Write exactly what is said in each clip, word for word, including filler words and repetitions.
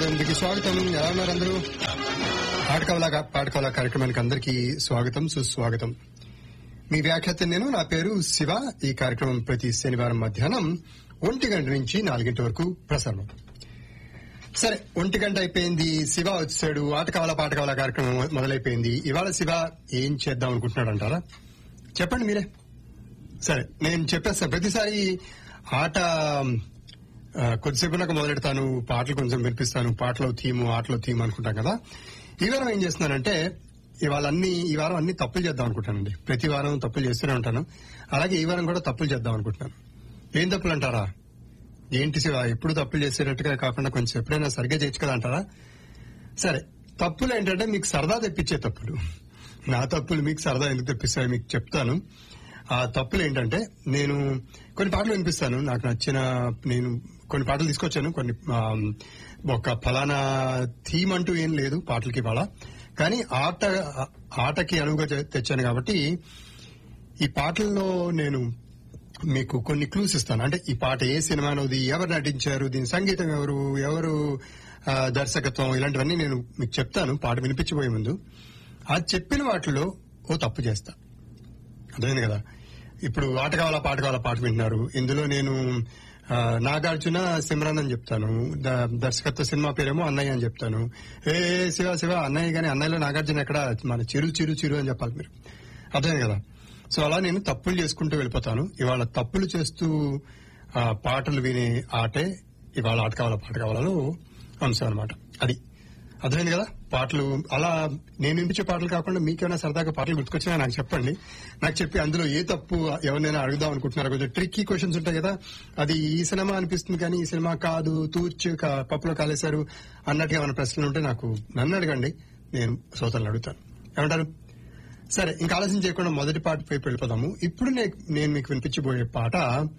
పాటకవలకి స్వాగతం. ఎలా ఉన్నారు అందరూ? పాటకవల పాటకవల కార్యక్రమానికి అందరికీ స్వాగతం, సుస్వాగతం. మీ వ్యాఖ్యాత నేను, నా పేరు శివ. ఈ కార్యక్రమం ప్రతి శనివారం మధ్యాహ్నం ఒంటి గంట నుంచి నాలుగింటి వరకు ప్రసారం. సరే, ఒంటి గంట అయిపోయింది, శివ వచ్చాడు, ఆట కావాలా పాట కావాలా కార్యక్రమం మొదలైపోయింది. ఇవాళ శివ ఏం చేద్దాం అనుకుంటున్నాడు అంటారా? చెప్పండి మీరే. సరే, నేను చెప్పేస్తాను. ప్రతిసారి ఆట కొద్దిసేపు నాకు మొదలెడతాను, పాటలు కొంచెం వినిపిస్తాను, పాటలో థీము ఆటలో థీమ్ అనుకుంటాం కదా. ఈ వారం ఏం చేస్తున్నానంటే, ఇవాళ అన్ని ఈ వారం అన్ని తప్పులు చేద్దాం అనుకుంటానండి. ప్రతి వారం తప్పులు చేస్తూనే ఉంటాను. అలాగే ఈ వారం కూడా తప్పులు చేద్దాం అనుకుంటున్నాను. ఏం తప్పులు అంటారా? ఏంటి శివ ఎప్పుడు తప్పులు చేసేటట్టుగా కాకుండా కొంచెం ఎప్పుడైనా సరిగ్గా చేయొచ్చు కదా అంటారా? సరే, తప్పులు ఏంటంటే మీకు సరదా తెప్పించే తప్పులు. నా తప్పులు మీకు సరదా ఎందుకు తెప్పిస్తాయో మీకు చెప్తాను. ఆ తప్పులు ఏంటంటే, నేను కొన్ని పాటలు వినిపిస్తాను, నాకు నచ్చిన నేను కొన్ని పాటలు తీసుకొచ్చాను. కొన్ని ఒక ఫలానా థీమ్ అంటూ ఏం లేదు పాటలకి ఇవాళ, కానీ ఆట ఆటకి అనువుగా తెచ్చాను కాబట్టి ఈ పాటల్లో నేను మీకు కొన్ని క్లూస్ ఇస్తాను. అంటే ఈ పాట ఏ సినిమాలోది, ఎవరు నటించారు, దీని సంగీతం ఎవరు, ఎవరు దర్శకత్వం, ఇలాంటివన్నీ నేను మీకు చెప్తాను పాట వినిపించబోయే ముందు. ఆ చెప్పిన వాటిలో ఓ తప్పు చేస్తా. అర్థమైంది కదా? ఇప్పుడు ఆట కావాలా పాట కావాలా పాట వింటున్నారు. ఇందులో నేను నాగార్జున సిమ్రాన్ అని చెప్తాను, దర్శకత్వ సినిమా పేరేమో అన్నయ్య అని చెప్తాను. ఏ శివ శివ అన్నయ్య గానీ అన్నయ్యలో నాగార్జున ఎక్కడ, మన చిరు చిరు చిరు అని చెప్పాలి మీరు. అర్థమైంది కదా? సో అలా నేను తప్పులు చేసుకుంటూ వెళ్ళిపోతాను. ఇవాళ తప్పులు చేస్తూ పాటలు వినే ఆటే ఇవాళ ఆట కావాలా పాట కావాలలో అంశం అనమాట. అది అర్థమైంది కదా? పాటలు అలా నేను వినిపించే పాటలు కాకుండా మీకేమైనా సరదాగా పాటలు గుర్తుకొచ్చినా నాకు చెప్పండి. నాకు చెప్పి అందులో ఏ తప్పు ఎవరినైనా అడుగుదాం అనుకుంటున్నారో, కొంచెం ట్రిక్కీ క్వశ్చన్స్ ఉంటాయి కదా, అది ఈ సినిమా అనిపిస్తుంది కానీ ఈ సినిమా కాదు, తూర్చు పప్పులో కాలేశారు అన్నట్టుగా ఏమైనా ప్రశ్నలు ఉంటే నాకు నన్ను అడగండి, నేను శ్రోతలను అడుగుతాను. ఏమంటారు? సరే, ఇంకా ఆలస్యం చేయకుండా మొదటి పాట వైపు వెళ్ళిపోదాము. ఇప్పుడు నేను మీకు వినిపించబోయే పాట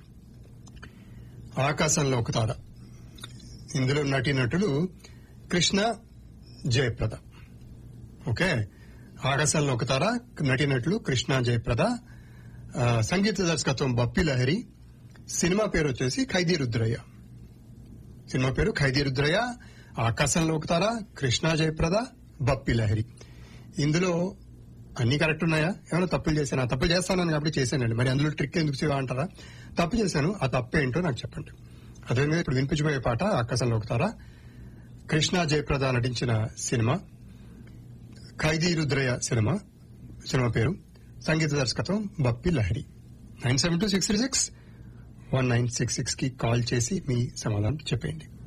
ఆకాశంలో ఒక తార. ఇందులో నటీనటులు కృష్ణ, జయప్రద. ఓకే, ఆకాశంలో ఒక తార నటీనటులు కృష్ణ, జయప్రద. సంగీత దర్శకత్వం బప్పి లహరి. సినిమా పేరు వచ్చేసి ఖైదీ రుద్రయ్య. సినిమా పేరు ఖైదీ రుద్రయ్య. ఆకాశంలో ఒక తార, కృష్ణ, జయప్రద, బప్పి లహరి. ఇందులో అన్ని కరెక్ట్ ఉన్నాయా? ఏమైనా తప్పులు చేశాను? తప్పులు చేస్తానని కాబట్టి చేశానండి. మరి అందులో ట్రిక్ ఎందుకు చేయవా అంటారా? తప్పు చేశాను, ఆ తప్పు ఏంటో నాకు చెప్పండి. అదేవిధంగా ఇప్పుడు వినిపించబోయే పాట ఆకాశంలో ఒక తార, కృష్ణ, జయప్రద నటించిన సినిమా ఖైదీ రుద్రయ్య సినిమా. సినిమా పేరు, సంగీత దర్శకత్వం Bappi Lahari. Nine seven two six three six one nine six six కి కాల్ చేసి మీ సమాధానం చెప్పేయండి.